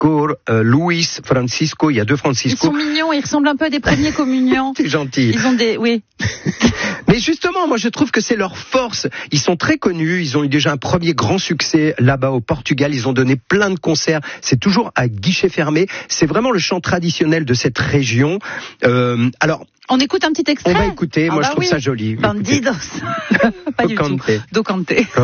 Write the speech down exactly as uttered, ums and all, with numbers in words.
euh, Luis, Francisco, il y a deux Francisco. Ils sont mignons, ils ressemblent un peu à des premiers communiants. C'est gentil. Ils ont des, oui. Mais justement, moi je trouve que c'est leur force. Ils sont très connus, ils ont eu déjà un premier grand succès là-bas au Portugal. Ils ont donné plein de concerts. C'est toujours à guichet fermé. C'est vraiment le chant traditionnel de cette région. Euh, alors. On écoute un petit extrait. On va écouter. Ah moi bah je trouve oui. ça joli. Bandidos. Pas du tout. Do Cante.